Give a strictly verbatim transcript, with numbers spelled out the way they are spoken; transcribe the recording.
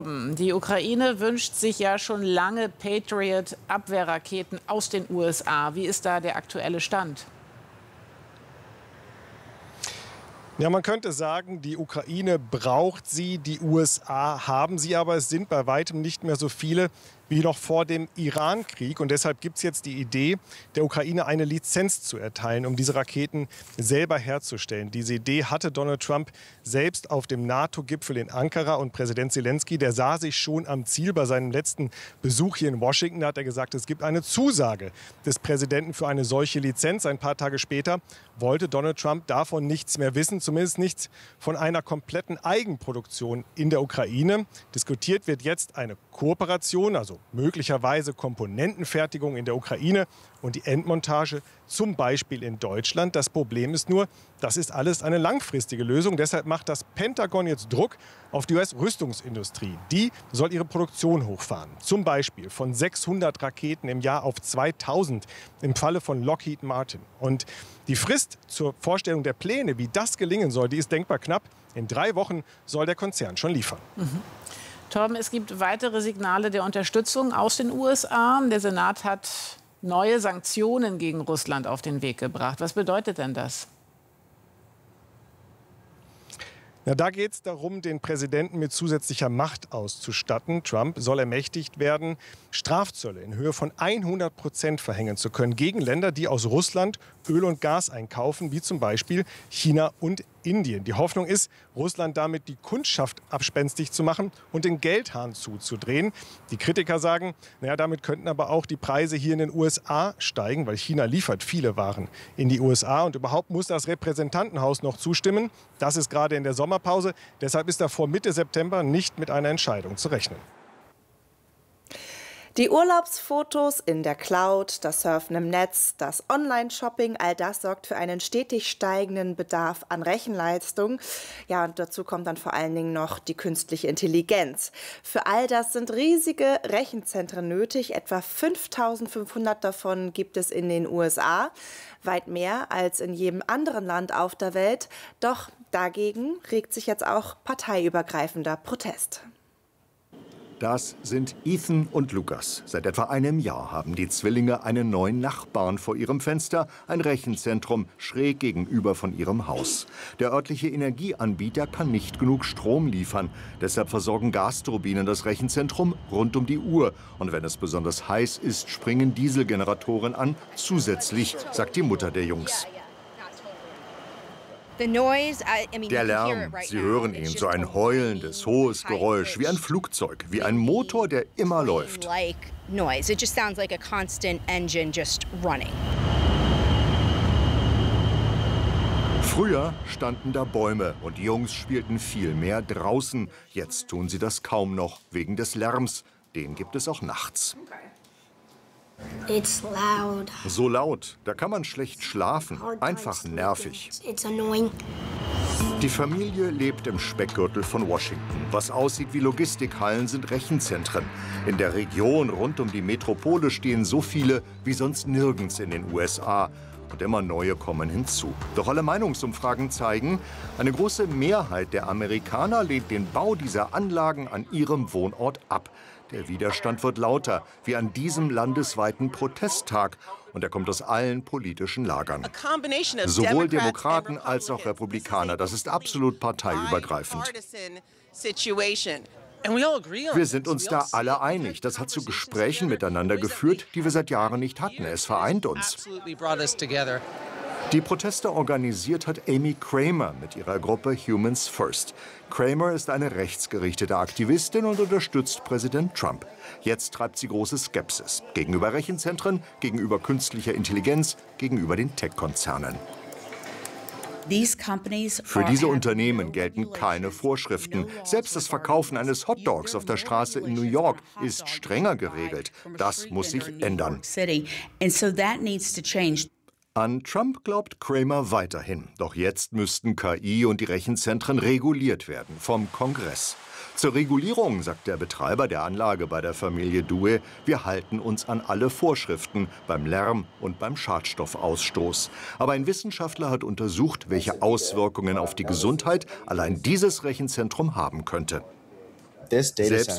Die Ukraine wünscht sich ja schon lange Patriot-Abwehrraketen aus den U S A. Wie ist da der aktuelle Stand? Ja, man könnte sagen, die Ukraine braucht sie, die U S A haben sie, aber es sind bei weitem nicht mehr so viele wie noch vor dem Iran-Krieg. Und deshalb gibt es jetzt die Idee, der Ukraine eine Lizenz zu erteilen, um diese Raketen selber herzustellen. Diese Idee hatte Donald Trump selbst auf dem NATO-Gipfel in Ankara. Und Präsident Zelensky, der sah sich schon am Ziel bei seinem letzten Besuch hier in Washington. Da hat er gesagt, es gibt eine Zusage des Präsidenten für eine solche Lizenz. Ein paar Tage später wollte Donald Trump davon nichts mehr wissen, zumindest nichts von einer kompletten Eigenproduktion in der Ukraine. Diskutiert wird jetzt eine Kooperation, also möglicherweise Komponentenfertigung in der Ukraine und die Endmontage zum Beispiel in Deutschland. Das Problem ist nur, das ist alles eine langfristige Lösung. Deshalb macht das Pentagon jetzt Druck auf die U S-Rüstungsindustrie. Die soll ihre Produktion hochfahren. Zum Beispiel von sechshundert Raketen im Jahr auf zweitausend im Falle von Lockheed Martin. Und die Frist zur Vorstellung der Pläne, wie das gelingen soll, die ist denkbar knapp. In drei Wochen soll der Konzern schon liefern. Mhm. Torben, es gibt weitere Signale der Unterstützung aus den U S A. Der Senat hat neue Sanktionen gegen Russland auf den Weg gebracht. Was bedeutet denn das? Na, da geht es darum, den Präsidenten mit zusätzlicher Macht auszustatten. Trump soll ermächtigt werden, Strafzölle in Höhe von hundert Prozent verhängen zu können gegen Länder, die aus Russland Öl und Gas einkaufen, wie zum Beispiel China und Indien. Die Hoffnung ist, Russland damit die Kundschaft abspenstig zu machen und den Geldhahn zuzudrehen. Die Kritiker sagen, naja, damit könnten aber auch die Preise hier in den U S A steigen, weil China liefert viele Waren in die U S A. Und überhaupt muss das Repräsentantenhaus noch zustimmen. Das ist gerade in der Sommerpause. Deshalb ist da vor Mitte September nicht mit einer Entscheidung zu rechnen. Die Urlaubsfotos in der Cloud, das Surfen im Netz, das Online-Shopping, all das sorgt für einen stetig steigenden Bedarf an Rechenleistung. Ja, und dazu kommt dann vor allen Dingen noch die künstliche Intelligenz. Für all das sind riesige Rechenzentren nötig. Etwa fünftausendfünfhundert davon gibt es in den U S A. Weit mehr als in jedem anderen Land auf der Welt. Doch dagegen regt sich jetzt auch parteiübergreifender Protest. Das sind Ethan und Lukas. Seit etwa einem Jahr haben die Zwillinge einen neuen Nachbarn vor ihrem Fenster, ein Rechenzentrum schräg gegenüber von ihrem Haus. Der örtliche Energieanbieter kann nicht genug Strom liefern. Deshalb versorgen Gasturbinen das Rechenzentrum rund um die Uhr. Und wenn es besonders heiß ist, springen Dieselgeneratoren an, zusätzlich, sagt die Mutter der Jungs. Der Lärm, Sie hören ihn, so ein heulendes, hohes Geräusch, wie ein Flugzeug, wie ein Motor, der immer läuft. Früher standen da Bäume und die Jungs spielten viel mehr draußen. Jetzt tun sie das kaum noch, wegen des Lärms. Den gibt es auch nachts. It's loud. So laut, da kann man schlecht schlafen. Einfach nervig. It's annoying. Die Familie lebt im Speckgürtel von Washington. Was aussieht wie Logistikhallen, sind Rechenzentren. In der Region rund um die Metropole stehen so viele wie sonst nirgends in den U S A. Und immer neue kommen hinzu. Doch alle Meinungsumfragen zeigen, eine große Mehrheit der Amerikaner lehnt den Bau dieser Anlagen an ihrem Wohnort ab. Der Widerstand wird lauter, wie an diesem landesweiten Protesttag. Und er kommt aus allen politischen Lagern. Sowohl Demokraten als auch Republikaner. Das ist absolut parteiübergreifend. Wir sind uns da alle einig. Das hat zu Gesprächen miteinander geführt, die wir seit Jahren nicht hatten. Es vereint uns. Die Proteste organisiert hat Amy Kramer mit ihrer Gruppe Humans First. Kramer ist eine rechtsgerichtete Aktivistin und unterstützt Präsident Trump. Jetzt treibt sie große Skepsis gegenüber Rechenzentren, gegenüber künstlicher Intelligenz, gegenüber den Tech-Konzernen. Für diese Unternehmen gelten keine Vorschriften. Selbst das Verkaufen eines Hotdogs auf der Straße in New York ist strenger geregelt. Das muss sich ändern. An Trump glaubt Kramer weiterhin. Doch jetzt müssten K I und die Rechenzentren reguliert werden vom Kongress. Zur Regulierung, sagt der Betreiber der Anlage bei der Familie Due, wir halten uns an alle Vorschriften beim Lärm und beim Schadstoffausstoß. Aber ein Wissenschaftler hat untersucht, welche Auswirkungen auf die Gesundheit allein dieses Rechenzentrum haben könnte. Selbst